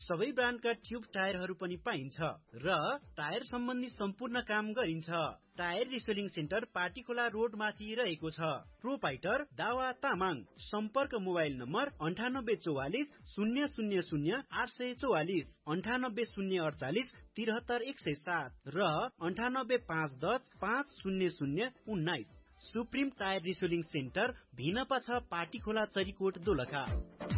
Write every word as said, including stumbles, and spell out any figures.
सबै ब्रान्डका ट्युब टायरहरू पनि पाइन्छ र टायर सम्बन्धी सम्पूर्ण काम गरिन्छ। टायर रिसेलिङ सेन्टर पाटीखोला रोड माथि रहेको छ। प्रोपाइटर दावा तामाङ। सम्पर्क मोबाइल नम्बर अन्ठानब्बे चौवालिस शून्य शून्य शून्य आठ सय चौवालिस, अन्ठानब्बे शून्य अडचालिस त्रिहत्तर एक सय सात र अन्ठानब्बे पाँच दस पाँच शून्य शून्य उन्नाइस। सुप्रिम टायर रिसेलिङ सेन्टर भिनपा छ पाटीखोला चरीकोट दोलखा।